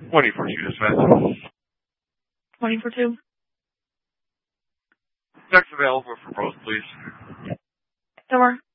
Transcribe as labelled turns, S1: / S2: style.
S1: 20 for 2 dispatch.
S2: 20 for 2.
S1: Next available for both, please.
S2: Door.